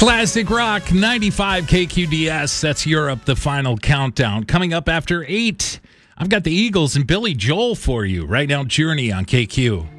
Classic Rock 95 KQDS. That's Europe, the final countdown. Coming up after 8, I've got the Eagles and Billy Joel for you. Right now, Journey on KQ.